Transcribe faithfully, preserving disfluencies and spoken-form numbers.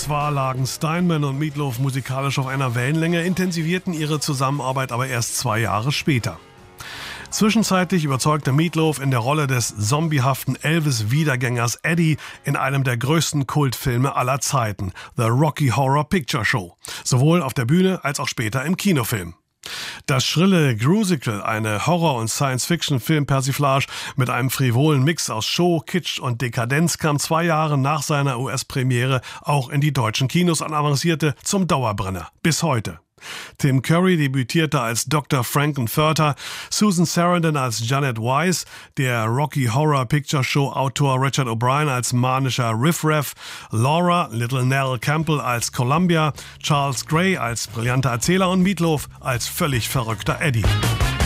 Zwar lagen Steinman und Meatloaf musikalisch auf einer Wellenlänge, intensivierten ihre Zusammenarbeit aber erst zwei Jahre später. Zwischenzeitlich überzeugte Meatloaf in der Rolle des zombiehaften Elvis-Wiedergängers Eddie in einem der größten Kultfilme aller Zeiten, The Rocky Horror Picture Show, sowohl auf der Bühne als auch später im Kinofilm. Das schrille Grusical, eine Horror- und Science-Fiction-Film-Persiflage mit einem frivolen Mix aus Show, Kitsch und Dekadenz, kam zwei Jahre nach seiner U S-Premiere auch in die deutschen Kinos und avancierte zum Dauerbrenner bis heute. Tim Curry debütierte als Doktor Frankenfurter, Susan Sarandon als Janet Weiss, der Rocky Horror Picture Show Autor Richard O'Brien als manischer Riff-Raff, Laura Little Nell Campbell als Columbia, Charles Gray als brillanter Erzähler und Meatloaf als völlig verrückter Eddie.